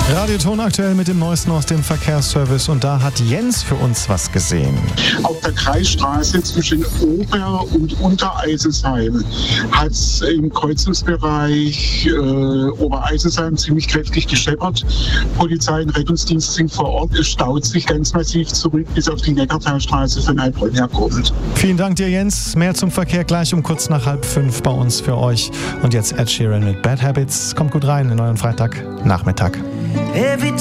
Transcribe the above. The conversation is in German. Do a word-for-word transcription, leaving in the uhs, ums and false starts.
Radioton aktuell mit dem Neuesten aus dem Verkehrsservice und da hat Jens für uns was gesehen. Auf der Kreisstraße zwischen Ober- und Untereiselsheim hat es im Kreuzungsbereich äh, Obereiselsheim ziemlich kräftig gescheppert. Polizei und Rettungsdienst sind vor Ort. Es staut sich ganz massiv zurück bis auf die Neckartalstraße von Heilbronn herkommend. Vielen Dank dir, Jens. Mehr zum Verkehr gleich um kurz nach halb fünf bei uns für euch. Und jetzt Ed Sheeran mit Bad Habits. Kommt gut rein in euren Freitagnachmittag.